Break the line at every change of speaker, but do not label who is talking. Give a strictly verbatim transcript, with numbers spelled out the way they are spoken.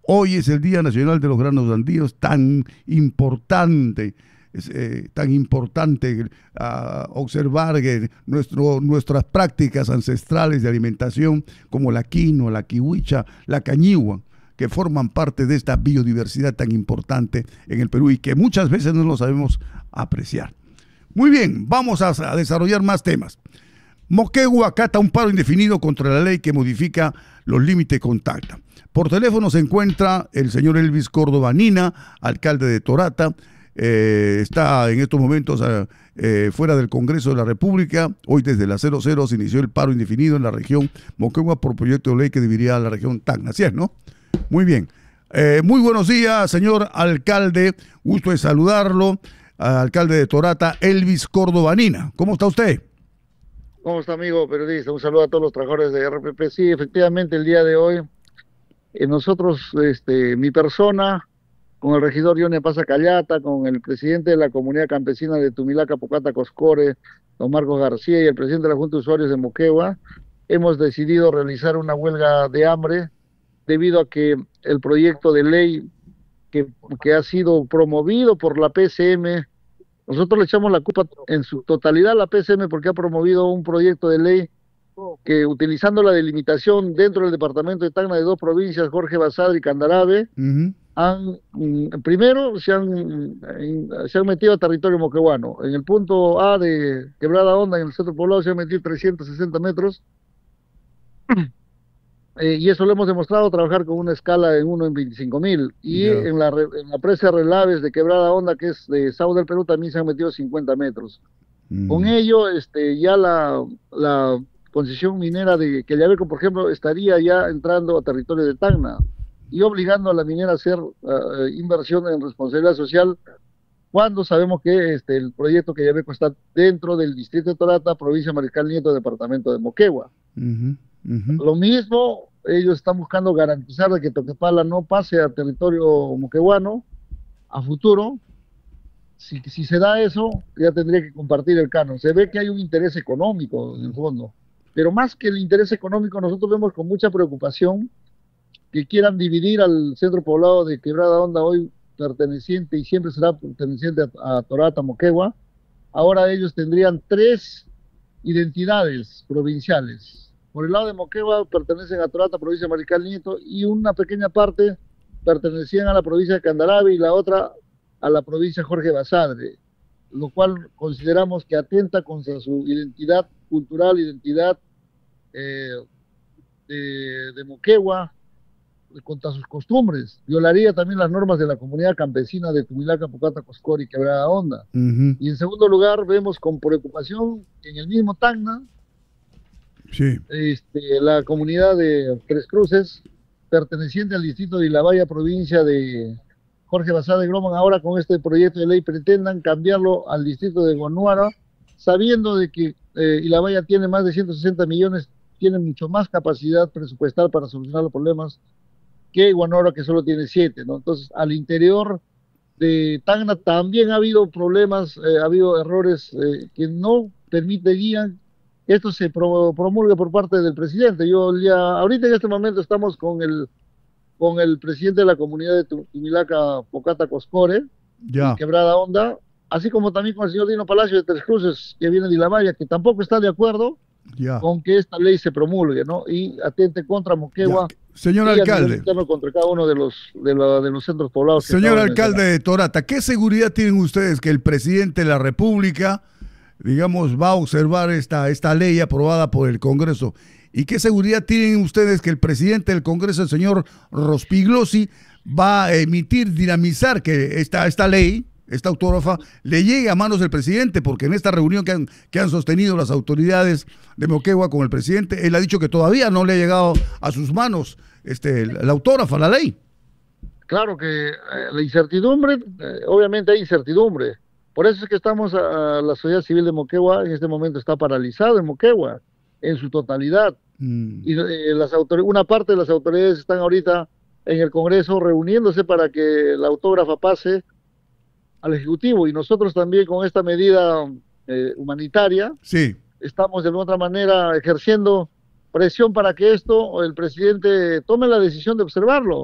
Hoy es el Día Nacional de los Granos Andíos, tan importante, es, eh, tan importante uh, observar que nuestro, nuestras prácticas ancestrales de alimentación, como la quinoa, la kiwicha, la cañigua, que forman parte de esta biodiversidad tan importante en el Perú y que muchas veces no lo sabemos apreciar. Muy bien, vamos a, a desarrollar más temas. Moquegua acata un paro indefinido contra la ley que modifica los límites con Tacna. Por teléfono se encuentra el señor Elvis Córdoba Nina, alcalde de Torata. Eh, está en estos momentos eh, fuera del Congreso de la República. Hoy desde las cero cero se inició el paro indefinido en la región Moquegua por proyecto de ley que dividiría a la región Tacna. Así es, ¿no? Muy bien. Eh, muy buenos días, señor alcalde. Gusto de saludarlo. Alcalde de Torata, Elvis Córdoba Nina. ¿Cómo está usted?
¿Cómo está, amigo periodista? Un saludo a todos los trabajadores de R P P. Sí, efectivamente, el día de hoy, eh, nosotros, este, mi persona, con el regidor Yone Pasa Callata, con el presidente de la comunidad campesina de Tumilaca, Pocata, Coscore, don Marcos García, y el presidente de la Junta de Usuarios de Moquegua, hemos decidido realizar una huelga de hambre debido a que el proyecto de ley que, que ha sido promovido por la P C M, nosotros le echamos la culpa en su totalidad a la P C M porque ha promovido un proyecto de ley que, utilizando la delimitación dentro del departamento de Tacna de dos provincias, Jorge Basadre y Candarave, uh-huh. han mm, primero se han, mm, se han metido a territorio moqueguano. En el punto A de Quebrada Honda, en el centro poblado, se han metido trescientos sesenta metros. Eh, y eso lo hemos demostrado, trabajar con una escala en uno en veinticinco mil. Y yeah. en, la, en la presa de Relaves de Quebrada Honda, que es de Sao del Perú, también se han metido cincuenta metros. Mm. Con ello, este, ya la, la concesión minera de Quellaveco, por ejemplo, estaría ya entrando a territorio de Tacna y obligando a la minera a hacer uh, inversión en responsabilidad social, cuando sabemos que este, el proyecto Quellaveco está dentro del distrito de Torata, provincia de Mariscal Nieto, departamento de Moquegua. Uh-huh. Uh-huh. Lo mismo, ellos están buscando garantizar de que Toquepala no pase a territorio moqueguano a futuro. Si, si se da eso, ya tendría que compartir el canon. Se ve que hay un interés económico en el fondo, pero más que el interés económico, nosotros vemos con mucha preocupación que quieran dividir al centro poblado de Quebrada Honda, hoy perteneciente y siempre será perteneciente a, a Torata, Moquegua. Ahora ellos tendrían tres identidades provinciales. Por el lado de Moquegua pertenecen a Torata, provincia de Mariscal Nieto, y una pequeña parte pertenecían a la provincia de Candarave y la otra a la provincia de Jorge Basadre, lo cual consideramos que atenta contra su identidad cultural, identidad eh, de, de Moquegua, contra sus costumbres. Violaría también las normas de la comunidad campesina de Tumilaca, Pocata, Coscore y Quebrada Honda. Uh-huh. Y en segundo lugar, vemos con preocupación que en el mismo Tacna,
sí.
este, la comunidad de Tres Cruces, perteneciente al distrito de Ilabaya, provincia de Jorge Basadre Groman, ahora con este proyecto de ley pretendan cambiarlo al distrito de Guanuara, sabiendo de que eh, Ilabaya tiene más de ciento sesenta millones, tiene mucho más capacidad presupuestal para solucionar los problemas que Guanuara, que solo tiene siete, ¿no? Entonces, al interior de Tacna también ha habido problemas, eh, ha habido errores eh, que no permitirían esto se pro, promulgue por parte del presidente. Yo ya, ahorita en este momento estamos con el con el presidente de la comunidad de Tumilaca, Pocata, Coscore,
ya.
Quebrada Honda, así como también con el señor Dino Palacio de Tres Cruces, que viene de Ilabaya, que tampoco está de acuerdo
ya.
con que esta ley se promulgue, ¿no? Y atente contra Moquegua.
Ya. Señor
y
alcalde.
Contra cada uno de los, de, la, de los centros poblados.
Señor alcalde de Torata, ¿qué seguridad tienen ustedes que el presidente de la República, digamos, va a observar esta, esta ley aprobada por el Congreso? ¿Y qué seguridad tienen ustedes que el presidente del Congreso, el señor Rospigliosi, va a emitir, dinamizar que esta, esta ley, esta autógrafa, le llegue a manos del presidente? Porque en esta reunión que han, que han sostenido las autoridades de Moquegua con el presidente, él ha dicho que todavía no le ha llegado a sus manos este, la autógrafa, la ley.
Claro que eh, la incertidumbre, eh, obviamente hay incertidumbre. Por eso es que estamos, a, a la sociedad civil de Moquegua en este momento está paralizada en Moquegua, en su totalidad. Mm. Y eh, las una parte de las autoridades están ahorita en el Congreso reuniéndose para que la autógrafa pase al Ejecutivo. Y nosotros también con esta medida eh, humanitaria,
sí,
estamos de otra manera ejerciendo presión para que esto, el presidente tome la decisión de observarlo.